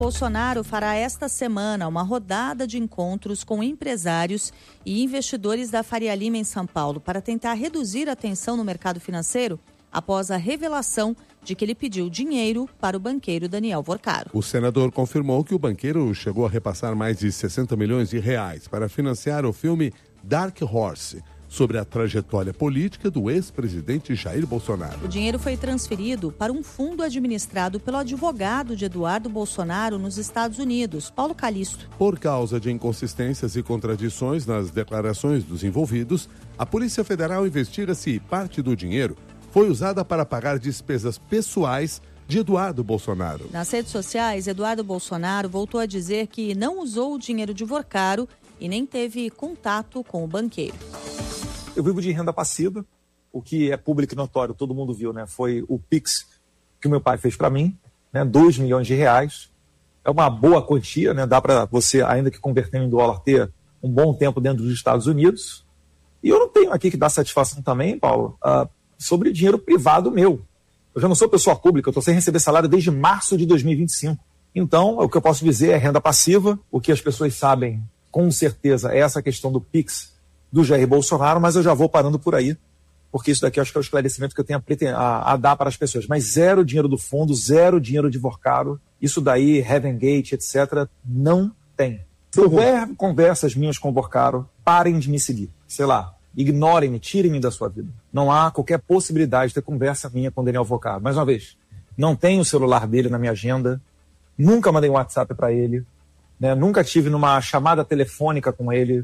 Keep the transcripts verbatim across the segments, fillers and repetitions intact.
Bolsonaro fará esta semana uma rodada de encontros com empresários e investidores da Faria Lima em São Paulo para tentar reduzir a tensão no mercado financeiro após a revelação de que ele pediu dinheiro para o banqueiro Daniel Vorcaro. O senador confirmou que o banqueiro chegou a repassar mais de sessenta milhões de reais para financiar o filme Dark Horse, sobre a trajetória política do ex-presidente Jair Bolsonaro. O dinheiro foi transferido para um fundo administrado pelo advogado de Eduardo Bolsonaro nos Estados Unidos, Paulo Calixto. Por causa de inconsistências e contradições nas declarações dos envolvidos, a Polícia Federal investiga se parte do dinheiro foi usada para pagar despesas pessoais de Eduardo Bolsonaro. Nas redes sociais, Eduardo Bolsonaro voltou a dizer que não usou o dinheiro de Vorcaro e nem teve contato com o banqueiro. Eu vivo de renda passiva, o que é público e notório, todo mundo viu, né? Foi o Pix que o meu pai fez para mim, né? dois milhões de reais. É uma boa quantia, né? Dá para você, ainda que convertendo em dólar, ter um bom tempo dentro dos Estados Unidos. E eu não tenho aqui que dar satisfação também, Paulo, uh, sobre dinheiro privado meu. Eu já não sou pessoa pública, eu estou sem receber salário desde março de dois mil e vinte e cinco. Então, o que eu posso dizer é renda passiva. O que as pessoas sabem, com certeza, é essa questão do Pix do Jair Bolsonaro, mas eu já vou parando por aí, porque isso daqui eu acho que é o esclarecimento que eu tenho a, a, a dar para as pessoas. Mas zero dinheiro do fundo, zero dinheiro de Vorcaro, isso daí, Heaven Gate, etcétera, não tem. Se houver conversas minhas com o Vorcaro, parem de me seguir. Sei lá, ignorem-me, tirem-me da sua vida. Não há qualquer possibilidade de ter conversa minha com o Daniel Vorcaro. Mais uma vez, não tenho o celular dele na minha agenda, nunca mandei um WhatsApp para ele, né? Nunca tive numa chamada telefônica com ele.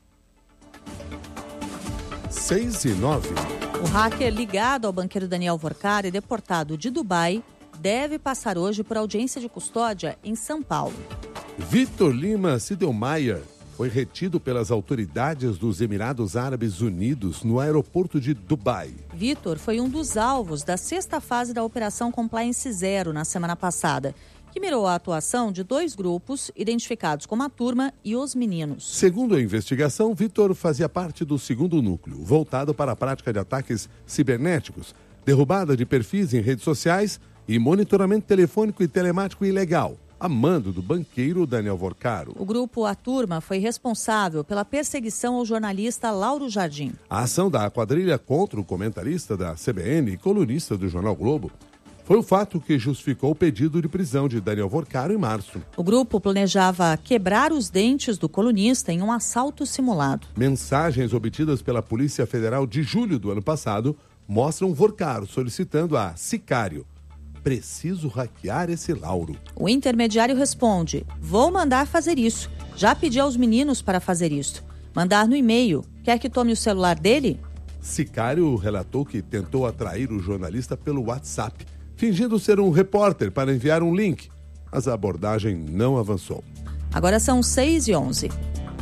seis e nove. O hacker ligado ao banqueiro Daniel Vorcaro e deportado de Dubai deve passar hoje por audiência de custódia em São Paulo. Vitor Lima Sidelmaier foi retido pelas autoridades dos Emirados Árabes Unidos no aeroporto de Dubai. Vitor foi um dos alvos da sexta fase da Operação Compliance Zero na semana passada, que mirou a atuação de dois grupos identificados como a Turma e os Meninos. Segundo a investigação, Vitor fazia parte do segundo núcleo, voltado para a prática de ataques cibernéticos, derrubada de perfis em redes sociais e monitoramento telefônico e telemático ilegal, a mando do banqueiro Daniel Vorcaro. O grupo A Turma foi responsável pela perseguição ao jornalista Lauro Jardim. A ação da quadrilha contra o comentarista da C B N e colunista do Jornal Globo foi o fato que justificou o pedido de prisão de Daniel Vorcaro em março. O grupo planejava quebrar os dentes do colunista em um assalto simulado. Mensagens obtidas pela Polícia Federal de julho do ano passado mostram Vorcaro solicitando a Sicário: preciso hackear esse Lauro. O intermediário responde: vou mandar fazer isso. Já pedi aos meninos para fazer isso. Mandar no e-mail. Quer que tome o celular dele? Sicário relatou que tentou atrair o jornalista pelo WhatsApp, fingindo ser um repórter para enviar um link, mas a abordagem não avançou. Agora são seis e onze.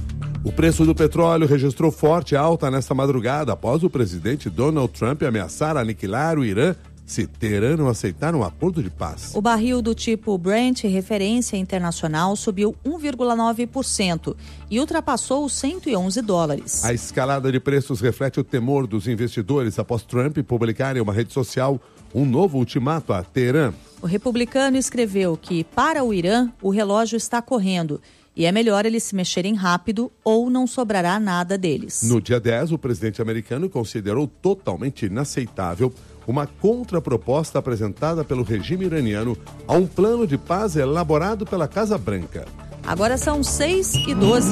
O preço do petróleo registrou forte alta nesta madrugada após o presidente Donald Trump ameaçar aniquilar o Irã se Teherã não aceitar um acordo de paz. O barril do tipo Brent, referência internacional, subiu um vírgula nove por cento e ultrapassou os cento e onze dólares. A escalada de preços reflete o temor dos investidores após Trump publicar em uma rede social um novo ultimato a Teherã. O republicano escreveu que, para o Irã, o relógio está correndo e é melhor eles se mexerem rápido ou não sobrará nada deles. No dia dez, o presidente americano considerou totalmente inaceitável uma contraproposta apresentada pelo regime iraniano a um plano de paz elaborado pela Casa Branca. Agora são seis e doze.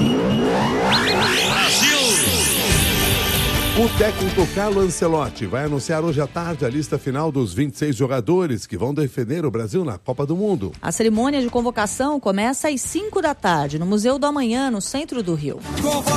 Brasil! O técnico Carlo Ancelotti vai anunciar hoje à tarde a lista final dos vinte e seis jogadores que vão defender o Brasil na Copa do Mundo. A cerimônia de convocação começa às cinco da tarde no Museu do Amanhã, no centro do Rio.